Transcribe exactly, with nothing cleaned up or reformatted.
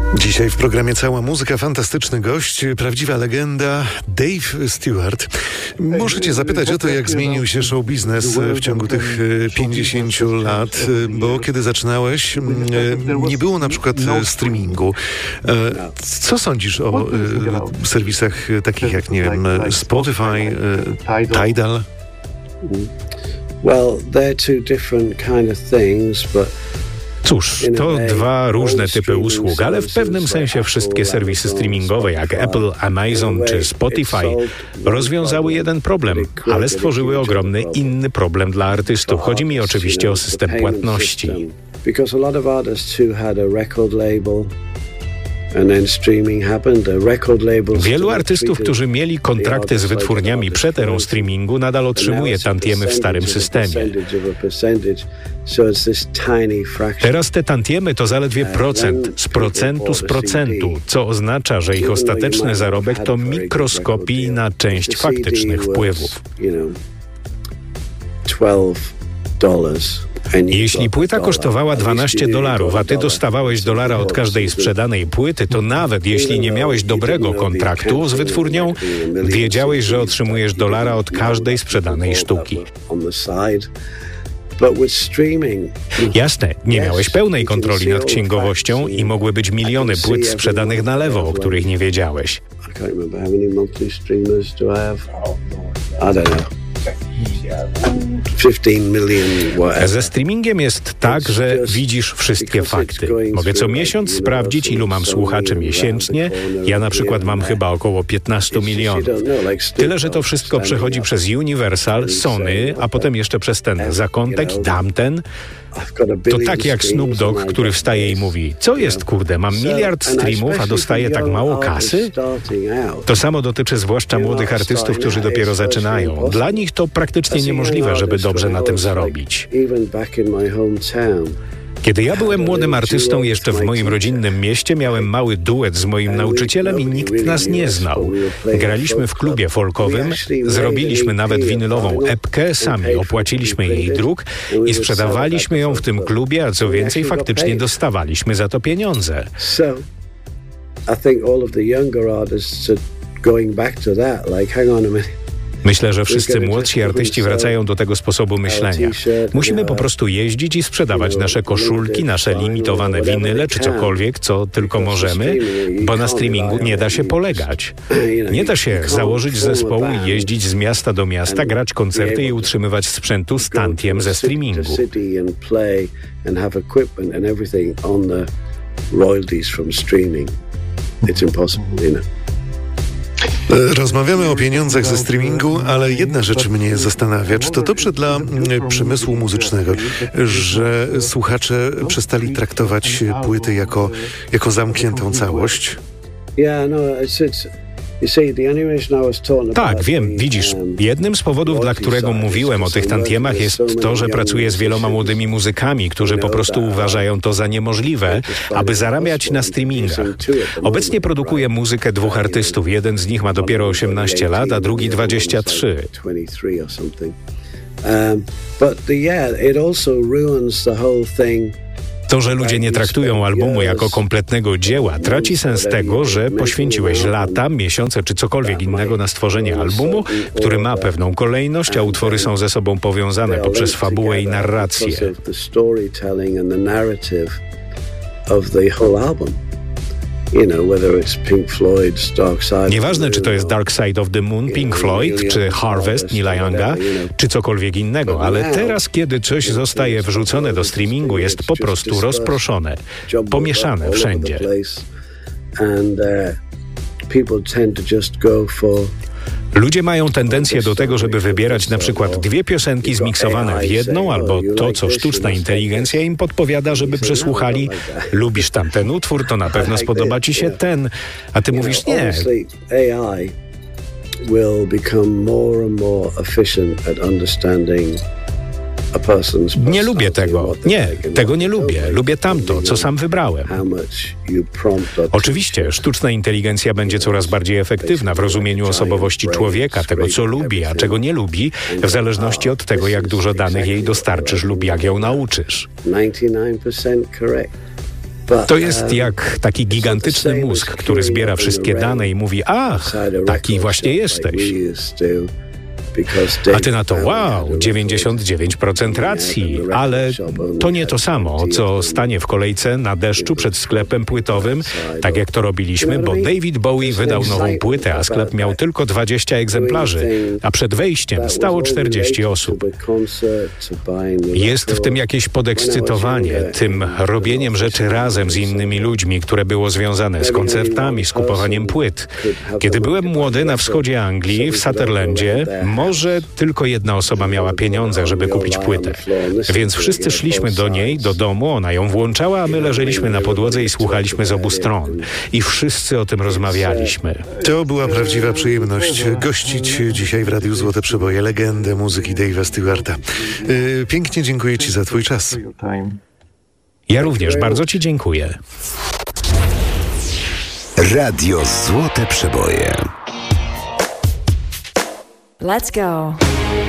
Dzisiaj w programie Cała Muzyka, fantastyczny gość, prawdziwa legenda Dave Stewart. Możecie zapytać o to, jak zmienił się show biznes w ciągu tych pięćdziesięciu lat, bo kiedy zaczynałeś, nie było na przykład streamingu. Co sądzisz o serwisach takich jak, nie wiem, Spotify, Tidal? Well, they're two different kind of things, but Cóż, to dwa różne typy usług, ale w pewnym sensie wszystkie serwisy streamingowe jak Apple, Amazon czy Spotify rozwiązały jeden problem, ale stworzyły ogromny inny problem dla artystów. Chodzi mi oczywiście o system płatności. Wielu artystów, którzy mieli kontrakty z wytwórniami przed erą streamingu, nadal otrzymuje tantiemy w starym systemie. Teraz te tantiemy to zaledwie procent z procentu z procentu, co oznacza, że ich ostateczny zarobek to mikroskopii na część faktycznych wpływów. Jeśli płyta kosztowała dwanaście dolarów, a ty dostawałeś dolara od każdej sprzedanej płyty, to nawet jeśli nie miałeś dobrego kontraktu z wytwórnią, wiedziałeś, że otrzymujesz dolara od każdej sprzedanej sztuki. Jasne, nie miałeś pełnej kontroli nad księgowością i mogły być miliony płyt sprzedanych na lewo, o których nie wiedziałeś. Ze streamingiem jest tak, że widzisz wszystkie fakty. Mogę co miesiąc sprawdzić, ilu mam słuchaczy miesięcznie. Ja na przykład mam chyba około piętnaście milionów. Tyle, że to wszystko przechodzi przez Universal, Sony, a potem jeszcze przez ten zakątek i tamten. To tak jak Snoop Dogg, który wstaje i mówi: co jest, kurde, mam miliard streamów, a dostaję tak mało kasy? To samo dotyczy zwłaszcza młodych artystów, którzy dopiero zaczynają. Dla nich to praktycznie niemożliwe, żeby dobrze na tym zarobić. Kiedy ja byłem młodym artystą jeszcze w moim rodzinnym mieście, miałem mały duet z moim nauczycielem i nikt nas nie znał. Graliśmy w klubie folkowym, zrobiliśmy nawet winylową epkę, sami opłaciliśmy jej druk i sprzedawaliśmy ją w tym klubie, a co więcej, faktycznie dostawaliśmy za to pieniądze. Myślę, że wszyscy młodsi artyści wracają do tego sposobu myślenia. Musimy po prostu jeździć i sprzedawać nasze koszulki, nasze limitowane winyle, czy cokolwiek, co tylko możemy, bo na streamingu nie da się polegać. Nie da się założyć zespołu i jeździć z miasta do miasta, grać koncerty i utrzymywać sprzętu z tantiem ze streamingu. Rozmawiamy o pieniądzach ze streamingu, ale jedna rzecz mnie zastanawia. Czy to dobrze dla przemysłu muzycznego, że słuchacze przestali traktować płyty jako, jako zamkniętą całość? Tak, wiem, widzisz, jednym z powodów, dla którego mówiłem o tych tantiemach, jest to, że pracuję z wieloma młodymi muzykami, którzy po prostu uważają to za niemożliwe, aby zarabiać na streamingach. Obecnie produkuję muzykę dwóch artystów. Jeden z nich ma dopiero osiemnaście lat, a drugi dwadzieścia trzy. To, że ludzie nie traktują albumu jako kompletnego dzieła, traci sens tego, że poświęciłeś lata, miesiące czy cokolwiek innego na stworzenie albumu, który ma pewną kolejność, a utwory są ze sobą powiązane poprzez fabułę i narrację. Nieważne, czy to jest Dark Side of the Moon, Pink Floyd, czy Harvest, Neila Younga, czy cokolwiek innego, ale teraz, kiedy coś zostaje wrzucone do streamingu, jest po prostu rozproszone, pomieszane wszędzie. Ludzie mają tendencję do tego, żeby wybierać na przykład dwie piosenki zmiksowane w jedną, albo to, co sztuczna inteligencja im podpowiada, żeby przesłuchali. Lubisz tamten utwór, to na pewno spodoba ci się ten, a ty mówisz nie. Nie lubię tego. Nie, tego nie lubię. Lubię tamto, co sam wybrałem. Oczywiście, sztuczna inteligencja będzie coraz bardziej efektywna w rozumieniu osobowości człowieka, tego, co lubi, a czego nie lubi, w zależności od tego, jak dużo danych jej dostarczysz lub jak ją nauczysz. To jest jak taki gigantyczny mózg, który zbiera wszystkie dane i mówi: ach, taki właśnie jesteś. A ty na to: wow, dziewięćdziesiąt dziewięć procent racji, ale to nie to samo, co stanie w kolejce na deszczu przed sklepem płytowym, tak jak to robiliśmy, bo David Bowie wydał nową płytę, a sklep miał tylko dwadzieścia egzemplarzy, a przed wejściem stało czterdzieści osób. Jest w tym jakieś podekscytowanie, tym robieniem rzeczy razem z innymi ludźmi, które było związane z koncertami, z kupowaniem płyt. Kiedy byłem młody na wschodzie Anglii, w Sutherlandzie, może tylko jedna osoba miała pieniądze, żeby kupić płytę. Więc wszyscy szliśmy do niej, do domu, ona ją włączała, a my leżeliśmy na podłodze i słuchaliśmy z obu stron. I wszyscy o tym rozmawialiśmy. To była prawdziwa przyjemność gościć dzisiaj w Radiu Złote Przeboje legendę muzyki Dave'a Stewarta. Yy, pięknie dziękuję Ci za Twój czas. Ja również bardzo Ci dziękuję. Radio Złote Przeboje. Let's go.